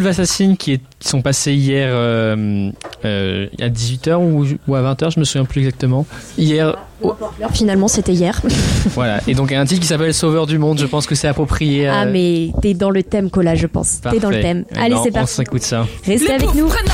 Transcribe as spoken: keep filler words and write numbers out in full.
Vulve Assassin qui, est, qui sont passés hier euh, euh, à dix-huit heures ou, ou à vingt heures, je me souviens plus exactement. Hier. Oh. Finalement, c'était hier. Voilà. Et donc, un titre qui s'appelle Sauveur du Monde, je pense que c'est approprié. À... Ah, mais t'es dans le thème, Cola, je pense. Parfait. T'es dans le thème. Et Allez, non, c'est parti. On s'écoute ça. Restez avec nous.